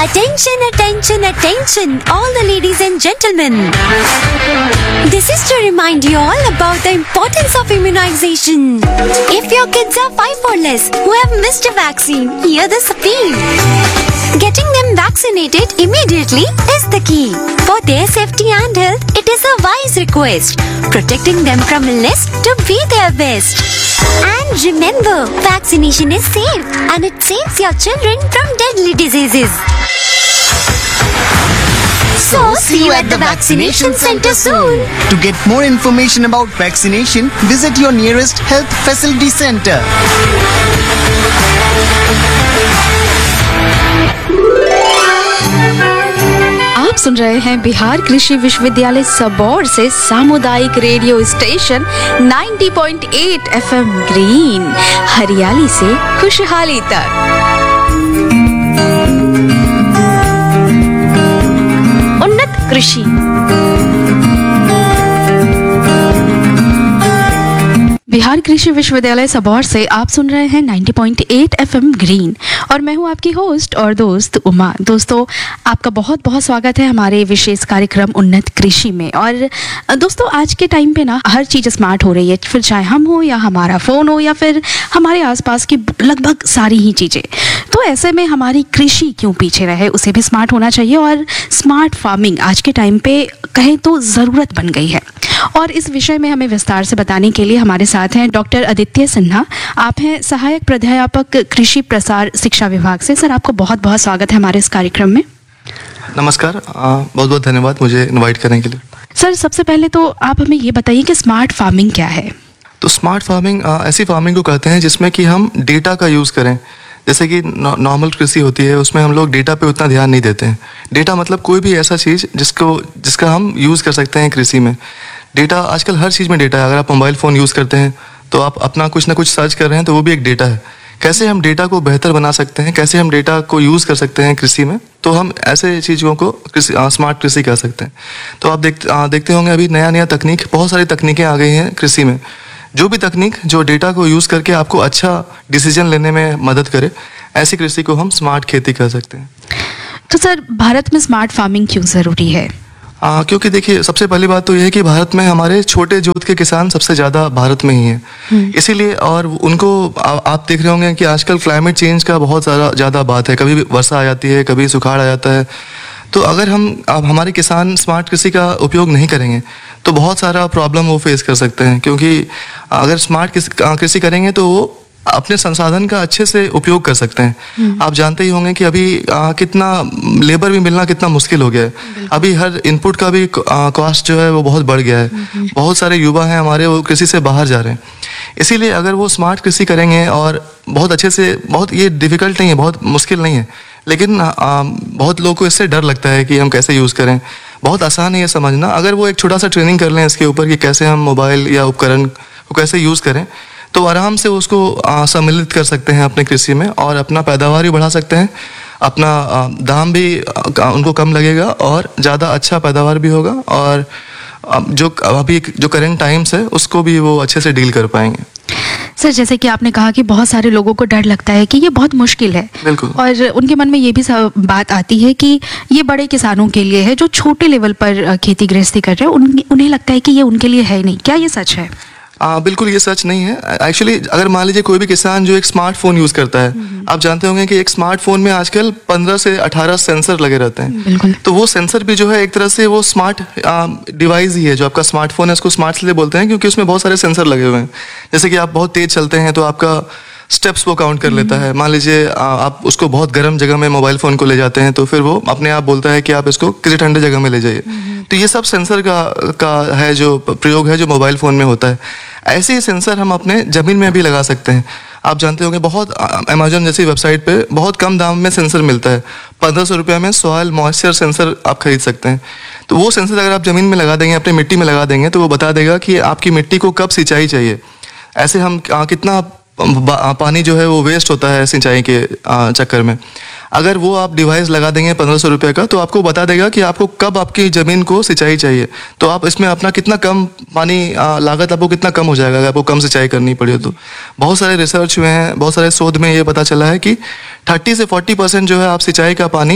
Attention, attention, attention, all the ladies and gentlemen. This is to remind you all about the importance of immunization. If your kids are 5 or less who have missed a vaccine, hear this appeal. Getting them vaccinated immediately is the key. For their safety and health, it is a wise request. Protecting them from illness to be their best. And remember, vaccination is safe and it saves your children from deadly diseases. So, see you at the vaccination center soon. To get more information about vaccination, visit your nearest health facility center. आप सुन रहे हैं बिहार कृषि विश्वविद्यालय सबौर से सामुदायिक radio station 90.8 FM green, हरियाली से खुशहाली तक। उन्नत कृषि। बिहार कृषि विश्वविद्यालय सबौर से आप सुन रहे हैं 90.8 FM ग्रीन और मैं हूं आपकी होस्ट और दोस्त उमा। दोस्तों, आपका बहुत बहुत स्वागत है हमारे विशेष कार्यक्रम उन्नत कृषि में। और दोस्तों, आज के टाइम पे ना हर चीज़ स्मार्ट हो रही है, फिर चाहे हम हो या हमारा फ़ोन हो या फिर हमारे आसपास की लगभग सारी ही चीज़ें। तो ऐसे में हमारी कृषि क्यों पीछे रहे, उसे भी स्मार्ट होना चाहिए। और स्मार्ट फार्मिंग आज के टाइम पे कहें तो ज़रूरत बन गई है। और इस विषय में हमें विस्तार से बताने के लिए हमारे साथ हैं डॉक्टर आदित्य सिन्हा। आप हैं सहायक प्राध्यापक कृषि प्रसार शिक्षा विभाग से। सर, आपको बहुत बहुत स्वागत है हमारे इस कार्यक्रम में। नमस्कार, बहुत बहुत धन्यवाद मुझे इनवाइट करने के लिए। सर, सबसे पहले तो आप हमें ये बताइए कि स्मार्ट फार्मिंग क्या है। तो स्मार्ट फार्मिंग ऐसी फार्मिंग को कहते हैं जिसमें कि हम डेटा का यूज़ करें। जैसे कि नॉर्मल कृषि होती है, उसमें हम लोग डेटा पे उतना ध्यान नहीं देते हैं। डेटा मतलब कोई भी ऐसा चीज़ जिसका हम यूज़ कर सकते हैं कृषि में। डेटा आजकल हर चीज़ में डेटा है। अगर आप मोबाइल फ़ोन यूज़ करते हैं तो आप अपना कुछ ना कुछ सर्च कर रहे हैं तो वो भी एक डेटा है। कैसे हम डेटा को बेहतर बना सकते हैं, कैसे हम डेटा को यूज़ कर सकते हैं कृषि में, तो हम ऐसे चीज़ों को स्मार्ट कृषि कह सकते हैं। तो आप देखते होंगे अभी नया तकनीक, बहुत सारी तकनीकें आ गई हैं कृषि में। जो भी तकनीक जो डेटा को यूज़ करके आपको अच्छा डिसीजन लेने में मदद करे, ऐसी कृषि को हम स्मार्ट खेती कह सकते हैं। तो सर, भारत में स्मार्ट फार्मिंग क्यों ज़रूरी है? क्योंकि देखिए, सबसे पहली बात तो यह है कि भारत में हमारे छोटे जोत के किसान सबसे ज़्यादा भारत में ही हैं। इसीलिए, और उनको आप देख रहे होंगे कि आजकल क्लाइमेट चेंज का बहुत ज़्यादा बात है। कभी वर्षा आ जाती है, कभी सुखाड़ आ जाता है। तो अगर हमारे किसान स्मार्ट कृषि का उपयोग नहीं करेंगे तो बहुत सारा प्रॉब्लम वो फेस कर सकते हैं। क्योंकि अगर स्मार्ट कृषि करेंगे तो वो अपने संसाधन का अच्छे से उपयोग कर सकते हैं। आप जानते ही होंगे कि अभी कितना लेबर भी मिलना कितना मुश्किल हो गया है। अभी हर इनपुट का भी कॉस्ट जो है वो बहुत बढ़ गया है। बहुत सारे युवा हैं हमारे, वो कृषि से बाहर जा रहे हैं। इसीलिए अगर वो स्मार्ट कृषि करेंगे और बहुत अच्छे से, बहुत ये डिफ़िकल्ट नहीं है, बहुत मुश्किल नहीं है, लेकिन बहुत लोगों को इससे डर लगता है कि हम कैसे यूज़ करें। बहुत आसान है ये समझना। अगर वो एक छोटा सा ट्रेनिंग कर लें इसके ऊपर कि कैसे हम मोबाइल या उपकरण को कैसे यूज़ करें, तो आराम से उसको सम्मिलित कर सकते हैं अपने कृषि में और अपना पैदावार भी बढ़ा सकते हैं। अपना दाम भी उनको कम लगेगा और ज़्यादा अच्छा पैदावार भी होगा। और जो करंट टाइम्स है उसको भी वो अच्छे से डील कर पाएंगे। सर, जैसे कि आपने कहा कि बहुत सारे लोगों को डर लगता है कि ये बहुत मुश्किल है। बिल्कुल। और उनके मन में ये भी बात आती है कि ये बड़े किसानों के लिए है, जो छोटे लेवल पर खेती गृहस्थी कर रहे हैं, उन्हें लगता है कि ये उनके लिए है नहीं। क्या ये सच है? बिल्कुल ये सच नहीं है। एक्चुअली अगर मान लीजिए कोई भी किसान जो एक स्मार्टफोन यूज़ करता है, आप जानते होंगे कि एक स्मार्टफोन में आजकल 15 से 18 सेंसर लगे रहते हैं। बिल्कुल। तो वो सेंसर भी जो है एक तरह से वो स्मार्ट डिवाइस ही है। जो आपका स्मार्टफोन है उसको स्मार्ट इसलिए बोलते हैं क्योंकि उसमें बहुत सारे सेंसर लगे हुए हैं। जैसे कि आप बहुत तेज़ चलते हैं तो आपका स्टेप्स वो काउंट कर लेता है। मान लीजिए आप उसको बहुत गर्म जगह में मोबाइल फ़ोन को ले जाते हैं तो फिर वो अपने आप बोलता है कि आप इसको किसी ठंडे जगह में ले जाइए। तो ये सब सेंसर का है जो प्रयोग है जो मोबाइल फ़ोन में होता है। ऐसे ही सेंसर हम अपने ज़मीन में भी लगा सकते हैं। आप जानते होंगे बहुत अमेजोन जैसी वेबसाइट पे बहुत कम दाम में सेंसर मिलता है। 1500 रुपये में सॉइल मॉइस्चर सेंसर आप खरीद सकते हैं। तो वो सेंसर अगर आप ज़मीन में लगा देंगे, अपनी मिट्टी में लगा देंगे, तो वो बता देगा कि आपकी मिट्टी को कब सिंचाई चाहिए। ऐसे हम कितना पानी जो है वो वेस्ट होता है सिंचाई के चक्कर में। अगर वो आप डिवाइस लगा देंगे 1500 रुपये का, तो आपको बता देगा कि आपको कब आपकी ज़मीन को सिंचाई चाहिए। तो आप इसमें अपना कितना कम पानी लागत आपको कितना कम हो जाएगा अगर आपको कम सिंचाई करनी पड़ी हो। तो बहुत सारे रिसर्च हुए हैं, बहुत सारे शोध में ये पता चला है कि 30 से 40% जो है आप सिंचाई का पानी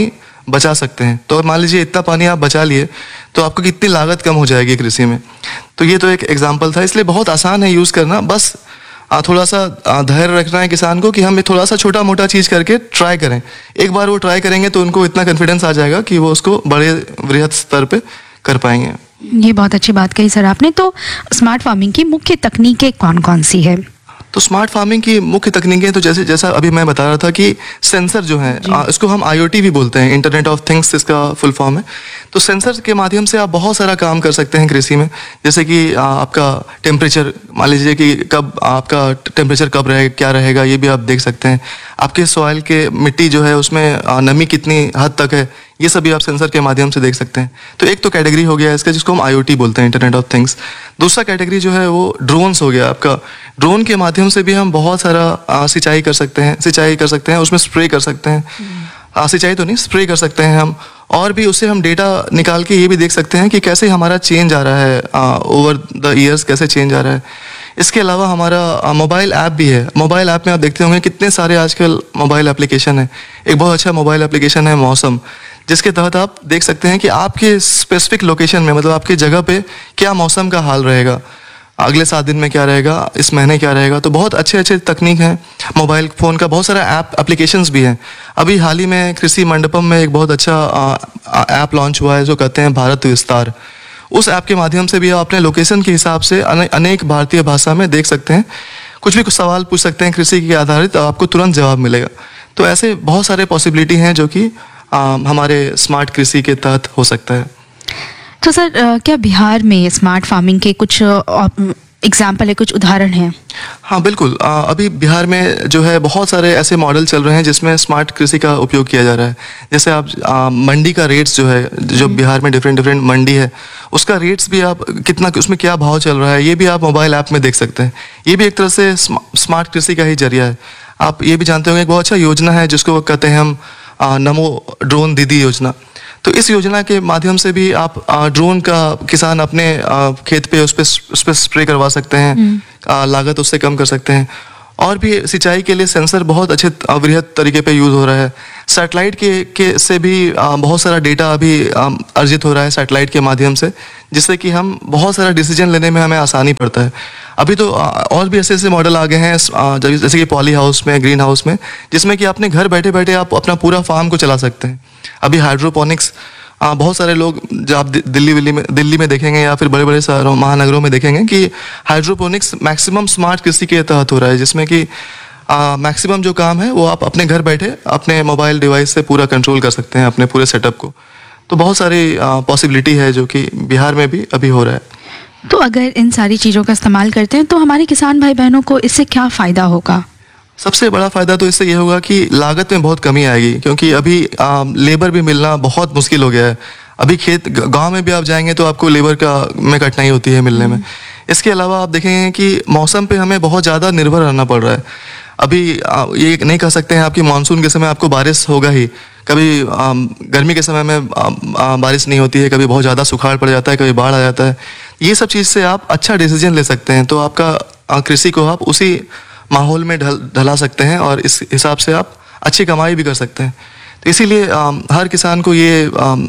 बचा सकते हैं। तो मान लीजिए इतना पानी आप बचा लिए तो आपको कितनी लागत कम हो जाएगी कृषि में। तो ये तो एक एग्जाम्पल था, इसलिए बहुत आसान है यूज़ करना। बस थोड़ा सा धैर्य रखना है किसान को कि हम थोड़ा सा छोटा मोटा चीज़ करके ट्राई करें। एक बार वो ट्राई करेंगे तो उनको इतना कॉन्फिडेंस आ जाएगा कि वो उसको बड़े वृहद स्तर पे कर पाएंगे। ये बहुत अच्छी बात कही सर आपने। तो स्मार्ट फार्मिंग की मुख्य तकनीकें कौन कौन सी है? तो स्मार्ट फार्मिंग की मुख्य तकनीकें तो जैसा अभी मैं बता रहा था कि सेंसर जो है, इसको हम IoT भी बोलते हैं, इंटरनेट ऑफ थिंग्स इसका फुल फॉर्म है। तो सेंसर के माध्यम से आप बहुत सारा काम कर सकते हैं कृषि में। जैसे कि आपका टेम्परेचर, मान लीजिए कि कब आपका टेम्परेचर कब रहेगा, क्या रहेगा, ये भी आप देख सकते हैं। आपके सॉइल के मिट्टी जो है उसमें नमी कितनी हद तक है, ये सभी आप सेंसर के माध्यम से देख सकते हैं। तो एक तो कैटेगरी हो गया इसका जिसको हम IoT बोलते हैं, इंटरनेट ऑफ थिंग्स। दूसरा कैटेगरी जो है वो ड्रोन्स हो गया आपका। ड्रोन के माध्यम से भी हम बहुत सारा सिंचाई कर सकते हैं, उसमें स्प्रे कर सकते हैं। सिंचाई तो नहीं, स्प्रे कर सकते हैं हम। और भी उससे हम डेटा निकाल के ये भी देख सकते हैं कि कैसे हमारा चेंज आ रहा है, ओवर द ईयर्स कैसे चेंज आ रहा है। इसके अलावा हमारा मोबाइल ऐप भी है। मोबाइल ऐप में आप देखते होंगे कितने सारे आजकल मोबाइल एप्लीकेशन है। एक बहुत अच्छा मोबाइल एप्लीकेशन है मौसम, जिसके तहत आप देख सकते हैं कि आपके स्पेसिफिक लोकेशन में, मतलब आपकी जगह पे क्या मौसम का हाल रहेगा, अगले 7 दिन में क्या रहेगा, इस महीने क्या रहेगा। तो बहुत अच्छे अच्छे तकनीक हैं मोबाइल फ़ोन का। बहुत सारा एप्लीकेशंस भी हैं। अभी हाल ही में कृषि मंडपम में एक बहुत अच्छा ऐप लॉन्च हुआ है जो कहते हैं भारत विस्तार। उस ऐप के माध्यम से भी आप अपने लोकेशन के हिसाब से अनेक भारतीय भाषा में देख सकते हैं, कुछ भी कुछ सवाल पूछ सकते हैं कृषि के आधारित, आपको तुरंत जवाब मिलेगा। तो ऐसे बहुत सारे पॉसिबिलिटी हैं जो कि हमारे स्मार्ट कृषि के तहत हो सकता है। तो सर क्या बिहार में स्मार्ट फार्मिंग के कुछ एग्जाम्पल है, कुछ उदाहरण हैं? हाँ बिल्कुल। अभी बिहार में जो है बहुत सारे ऐसे मॉडल चल रहे हैं जिसमें स्मार्ट कृषि का उपयोग किया जा रहा है। जैसे आप मंडी का रेट्स जो है, जो बिहार में डिफरेंट मंडी है, उसका रेट्स भी आप कितना, उसमें क्या भाव चल रहा है, ये भी आप मोबाइल ऐप में देख सकते हैं। ये भी एक तरह से स्मार्ट कृषि का ही जरिया है। आप ये भी जानते होंगे एक बहुत अच्छा योजना है जिसको कहते हैं हम नमो ड्रोन दीदी योजना। तो इस योजना के माध्यम से भी आप ड्रोन का किसान अपने खेत पे उस पर स्प्रे करवा सकते हैं, लागत उससे कम कर सकते हैं। और भी सिंचाई के लिए सेंसर बहुत अच्छे वृहद तरीके पे यूज़ हो रहा है। सैटेलाइट के से भी बहुत सारा डेटा अभी अर्जित हो रहा है सैटेलाइट के माध्यम से, जिससे कि हम बहुत सारा डिसीजन लेने में हमें आसानी पड़ता है। अभी तो और भी ऐसे ऐसे मॉडल आ गए हैं जैसे कि पॉली हाउस में, ग्रीन हाउस में, जिसमें कि अपने घर बैठे बैठे आप अपना पूरा फार्म को चला सकते हैं। अभी हाइड्रोपोनिक्स बहुत सारे लोग, जो आप दिल्ली में देखेंगे या फिर बड़े बड़े शहरों महानगरों में देखेंगे कि हाइड्रोपोनिक्स मैक्सिमम स्मार्ट कृषि के तहत हो रहा है, जिसमें कि मैक्सिमम जो काम है वो आप अपने घर बैठे अपने मोबाइल डिवाइस से पूरा कंट्रोल कर सकते हैं अपने पूरे सेटअप को। तो बहुत सारी पॉसिबिलिटी है जो कि बिहार में भी अभी हो रहा है। तो अगर इन सारी चीज़ों का इस्तेमाल करते हैं तो हमारे किसान भाई बहनों को इससे क्या फ़ायदा होगा? सबसे बड़ा फ़ायदा तो इससे ये होगा कि लागत में बहुत कमी आएगी, क्योंकि अभी लेबर भी मिलना बहुत मुश्किल हो गया है। अभी गांव में भी आप जाएंगे तो आपको लेबर में कठिनाई होती है मिलने में। इसके अलावा आप देखेंगे कि मौसम पे हमें बहुत ज़्यादा निर्भर रहना पड़ रहा है। अभी ये नहीं कह सकते हैं आपकी मानसून के समय आपको बारिश होगा ही, कभी गर्मी के समय में बारिश नहीं होती है, कभी बहुत ज़्यादा सुखाड़ पड़ जाता है, कभी बाढ़ आ जाता है। ये सब चीज़ से आप अच्छा डिसीजन ले सकते हैं, तो आपका कृषि को आप उसी माहौल में ढला सकते हैं और इस हिसाब से आप अच्छी कमाई भी कर सकते हैं। तो इसीलिए हर किसान को ये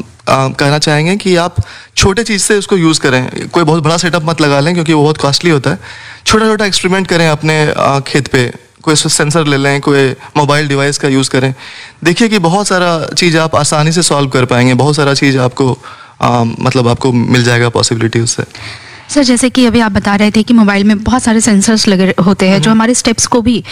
कहना चाहेंगे कि आप छोटे चीज़ से उसको यूज़ करें। कोई बहुत बड़ा सेटअप मत लगा लें क्योंकि वो बहुत कॉस्टली होता है। छोटा छोटा एक्सपेरिमेंट करें अपने खेत पे, कोई सेंसर ले लें, कोई मोबाइल डिवाइस का यूज़ करें। देखिए कि बहुत सारा चीज़ आप आसानी से सॉल्व कर पाएंगे, बहुत सारा चीज़ आपको मतलब आपको मिल जाएगा पॉसिबिलिटी उससे। सर जैसे कि अभी आप बता रहे थे कि मोबाइल में बहुत सारे सेंसर्स लगे होते हैं जो हमारे स्टेप्स को भी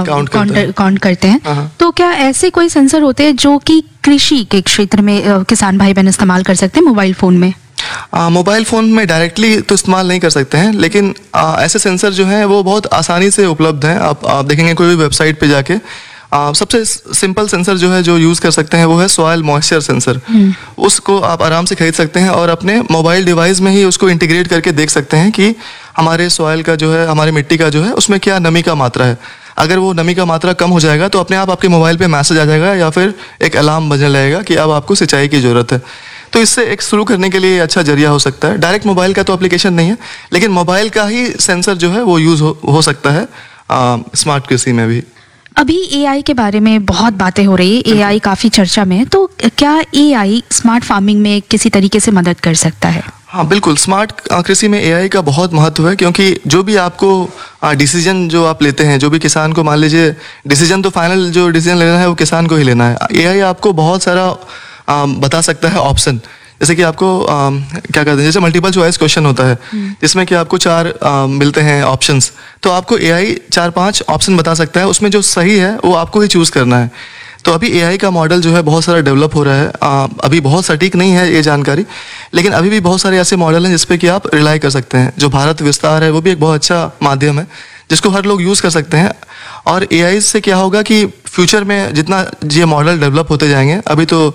काउंट करते हैं, तो क्या ऐसे कोई सेंसर होते हैं जो कि कृषि के क्षेत्र में किसान भाई बहन इस्तेमाल कर सकते हैं मोबाइल फ़ोन में? मोबाइल फ़ोन में डायरेक्टली तो इस्तेमाल नहीं कर सकते हैं, लेकिन ऐसे सेंसर जो हैं वो बहुत आसानी से उपलब्ध हैं। आप देखेंगे कोई भी वेबसाइट पे जाके सबसे सिंपल सेंसर जो है जो यूज़ कर सकते हैं वो है सॉइल मॉइस्चर सेंसर। उसको आप आराम से खरीद सकते हैं और अपने मोबाइल डिवाइस में ही उसको इंटीग्रेट करके देख सकते हैं कि हमारे सॉइल का जो है, हमारी मिट्टी का जो है, उसमें क्या नमी का मात्रा है। अगर वो नमी का मात्रा कम हो जाएगा तो अपने आप आपके मोबाइल पे मैसेज आ जाएगा या फिर एक अलार्म बजने लगेगा कि अब आपको सिंचाई की ज़रूरत है। तो इससे एक शुरू करने के लिए अच्छा जरिया हो सकता है। डायरेक्ट मोबाइल का तो एप्लीकेशन नहीं है, लेकिन मोबाइल का ही सेंसर जो है वो यूज़ हो सकता है स्मार्ट कृषि में भी। अभी एआई के बारे में बहुत बातें हो रही है, एआई काफ़ी चर्चा में है, तो क्या एआई स्मार्ट फार्मिंग में किसी तरीके से मदद कर सकता है? हाँ बिल्कुल, स्मार्ट कृषि में एआई का बहुत महत्व है, क्योंकि जो भी आपको डिसीजन जो आप लेते हैं, जो भी किसान को मान लीजिए डिसीजन, तो फाइनल जो डिसीजन लेना है वो किसान को ही लेना है। एआई आपको बहुत सारा बता सकता है ऑप्शन, जैसे कि आपको क्या कहते हैं, जैसे मल्टीपल चॉइस क्वेश्चन होता है जिसमें कि आपको 4 मिलते हैं ऑप्शंस, तो आपको एआई 4-5 ऑप्शन बता सकता है, उसमें जो सही है वो आपको ही चूज़ करना है। तो अभी एआई का मॉडल जो है बहुत सारा डेवलप हो रहा है, अभी बहुत सटीक नहीं है ये जानकारी, लेकिन अभी भी बहुत सारे ऐसे मॉडल हैं जिस पे कि आप रिलाई कर सकते हैं। जो भारत विस्तार है वो भी एक बहुत अच्छा माध्यम है जिसको हर लोग यूज़ कर सकते हैं। और एआई से क्या होगा कि फ्यूचर में जितना ये मॉडल डेवलप होते जाएंगे, अभी तो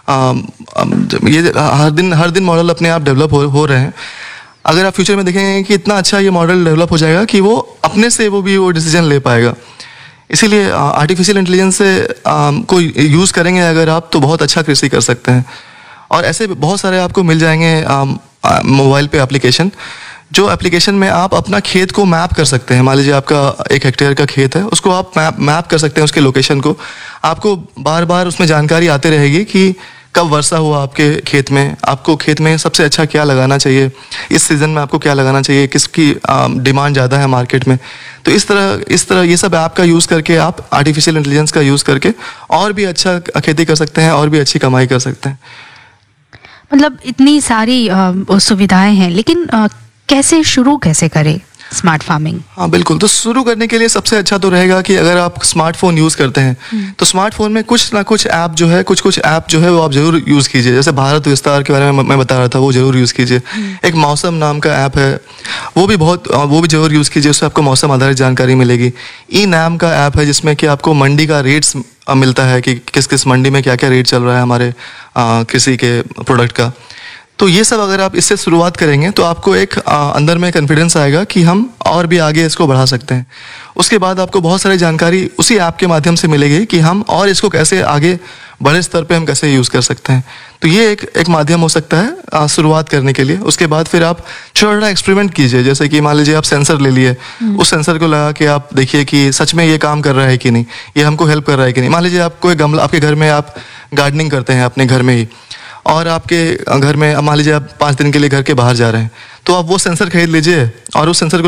ये हर दिन मॉडल अपने आप डेवलप हो रहे हैं। अगर आप फ्यूचर में देखेंगे कि इतना अच्छा ये मॉडल डेवलप हो जाएगा कि वो अपने से वो डिसीजन ले पाएगा। इसीलिए आर्टिफिशियल इंटेलिजेंस से को यूज़ करेंगे अगर आप, तो बहुत अच्छा कृषि कर सकते हैं। और ऐसे बहुत सारे आपको मिल जाएंगे मोबाइल पे एप्लीकेशन, जो एप्लीकेशन में आप अपना खेत को मैप कर सकते हैं। मान लीजिए आपका 1 हेक्टेयर का खेत है, उसको आप मैप कर सकते हैं, उसके लोकेशन को। आपको बार बार उसमें जानकारी आती रहेगी कि कब वर्षा हुआ आपके खेत में, आपको खेत में सबसे अच्छा क्या लगाना चाहिए, इस सीज़न में आपको क्या लगाना चाहिए, किसकी डिमांड ज़्यादा है मार्केट में। तो इस तरह ये सब ऐप का यूज़ करके आप आर्टिफिशियल इंटेलिजेंस का यूज़ करके और भी अच्छा खेती कर सकते हैं और भी अच्छी कमाई कर सकते हैं। मतलब इतनी सारी सुविधाएं हैं, लेकिन कैसे शुरू कैसे करें स्मार्ट फार्मिंग? हाँ बिल्कुल, तो शुरू करने के लिए सबसे अच्छा तो रहेगा कि अगर आप स्मार्टफोन यूज़ करते हैं तो स्मार्टफोन में कुछ ना कुछ ऐप जो है, कुछ ऐप जो है वो आप जरूर यूज़ कीजिए। जैसे भारत विस्तार के बारे में मैं बता रहा था, वो जरूर यूज़ कीजिए। एक मौसम नाम का ऐप है, वो भी जरूर यूज़ कीजिए, उससे आपको मौसम आधारित जानकारी मिलेगी। ई नाम का ऐप है जिसमें कि आपको मंडी का रेट्स मिलता है कि किस किस मंडी में क्या क्या रेट चल रहा है हमारे कृषि के प्रोडक्ट का। तो ये सब अगर आप इससे शुरुआत करेंगे तो आपको एक अंदर में कॉन्फिडेंस आएगा कि हम और भी आगे इसको बढ़ा सकते हैं। उसके बाद आपको बहुत सारी जानकारी उसी ऐप के माध्यम से मिलेगी कि हम और इसको कैसे आगे बड़े स्तर पे हम कैसे यूज़ कर सकते हैं। तो ये एक माध्यम हो सकता है शुरुआत करने के लिए। उसके बाद फिर आप छोटा एक्सपेरिमेंट कीजिए, जैसे कि मान लीजिए आप सेंसर ले लिए, उस सेंसर को लगा के आप देखिए कि सच में ये काम कर रहा है कि नहीं, ये हमको हेल्प कर रहा है कि नहीं। मान लीजिए आप कोई गमला, आपके घर में आप गार्डनिंग करते हैं अपने घर में ही, और आपके घर में मान लीजिए आप 5 दिन के लिए घर के बाहर जा रहे हैं, तो आप वो सेंसर खरीद लीजिए और उस सेंसर को